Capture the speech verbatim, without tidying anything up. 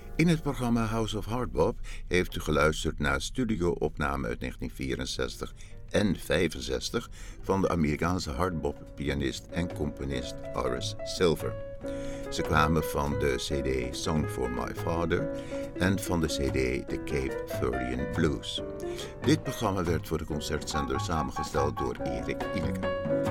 In het programma House of Hardbop heeft u geluisterd naar studio-opnamen uit negentien vierenzestig en vijfenzestig van de Amerikaanse hardbop-pianist en componist Horace Silver. Ze kwamen van de cd Song for My Father en van de cd The Cape Verdean Blues. Dit programma werd voor de concertzender samengesteld door Erik Ineke.